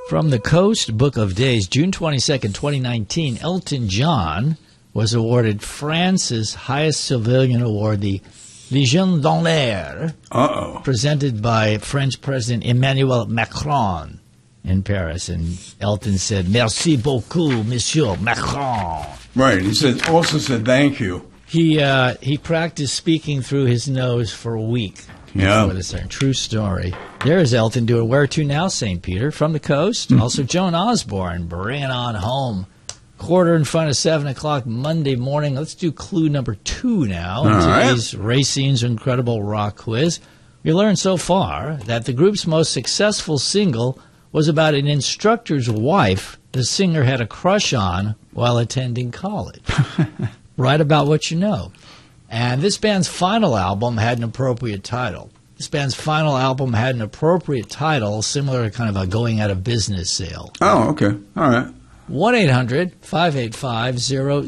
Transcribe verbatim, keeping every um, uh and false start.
From the Coast, Book of Days, June twenty-second, twenty nineteen, Elton John was awarded France's highest civilian award, the Légion d'honneur, Uh-oh. presented by French President Emmanuel Macron in Paris. And Elton said, "Merci beaucoup, Monsieur Macron." Right. He said, also said thank you. He uh, he practiced speaking through his nose for a week. Yeah. What is that? True story. There is Elton doing Where To Now, Saint Peter, from the Coast. Mm-hmm. Also, Joan Osborne, Bring It On Home. Quarter in front of seven o'clock Monday morning. Let's do clue number two now. In today's right. Racine's Incredible Rock Quiz. We learned so far that the group's most successful single was about an instructor's wife the singer had a crush on while attending college. Write about what you know. And this band's final album had an appropriate title. This band's final album had an appropriate title, similar to kind of a going out of business sale. Oh, okay. All right. one eight hundred five eight five zero